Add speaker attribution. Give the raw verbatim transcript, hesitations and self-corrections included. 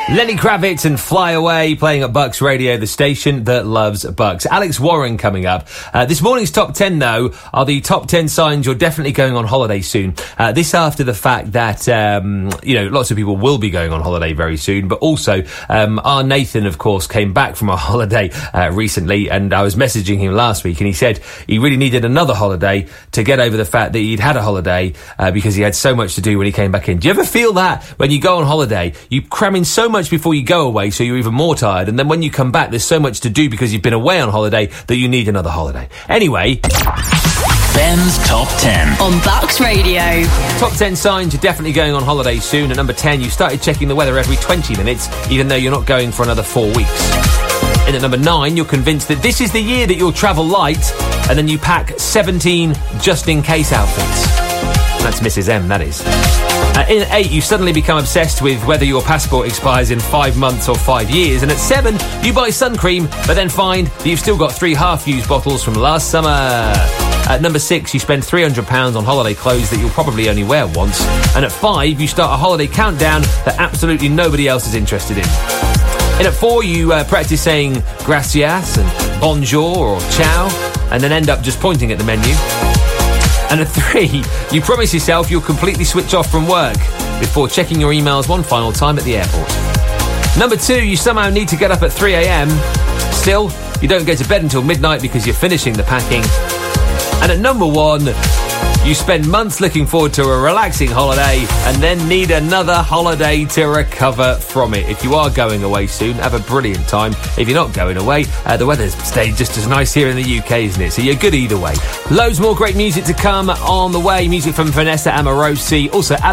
Speaker 1: Lenny Kravitz and Fly Away playing at Bucks Radio, the station that loves Bucks. Alex Warren coming up. Uh, this morning's top ten, though, are the top ten signs you're definitely going on holiday soon. Uh, this after the fact that, um, you know, lots of people will be going on holiday very soon, but also um, our Nathan, of course, came back from a holiday uh, recently, and I was messaging him last week, and he said he really needed another holiday to get over the fact that he'd had a holiday uh, because he had so much to do when he came back in. Do you ever feel that when you go on holiday, you cram in so much before you go away, so you're even more tired, and then when you come back, there's so much to do because you've been away on holiday that you need another holiday. Anyway,
Speaker 2: Ben's Top ten
Speaker 3: on Bucks Radio.
Speaker 1: Top ten signs you're definitely going on holiday soon. At number ten, you started checking the weather every twenty minutes, even though you're not going for another four weeks. And at number nine, you're convinced that this is the year that you'll travel light, and then you pack seventeen just-in-case outfits. That's Missus M, that is. Uh, in at eight, you suddenly become obsessed with whether your passport expires in five months or five years. And at seven, you buy sun cream, but then find that you've still got three half-used bottles from last summer. At number six, you spend three hundred pounds on holiday clothes that you'll probably only wear once. And at five, you start a holiday countdown that absolutely nobody else is interested in. And at four, you uh, practice saying gracias and bonjour or ciao, and then end up just pointing at the menu. And at three, you promise yourself you'll completely switch off from work before checking your emails one final time at the airport. Number two, you somehow need to get up at three a.m. Still, you don't go to bed until midnight because you're finishing the packing. And at number one, you spend months looking forward to a relaxing holiday and then need another holiday to recover from it. If you are going away soon, have a brilliant time. If you're not going away, uh, the weather's stayed just as nice here in the U K, isn't it? So you're good either way. Loads more great music to come on the way. Music from Vanessa Amorosi. Also,